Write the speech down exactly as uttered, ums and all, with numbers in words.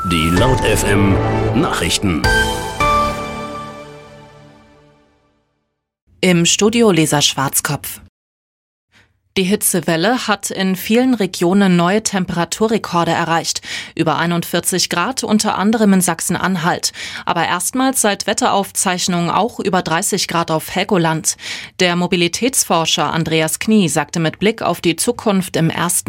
Die Laut F M Nachrichten. Im Studio Lisa Schwarzkopf. Die Hitzewelle hat in vielen Regionen neue Temperaturrekorde erreicht. Über einundvierzig Grad, unter anderem in Sachsen-Anhalt. Aber erstmals seit Wetteraufzeichnungen auch über dreißig Grad auf Helgoland. Der Mobilitätsforscher Andreas Knie sagte mit Blick auf die Zukunft im ersten